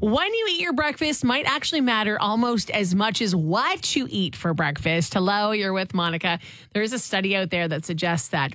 When you eat your breakfast might actually matter almost as much as what you eat for breakfast. Hello, you're with Monica. There is a study out there that suggests that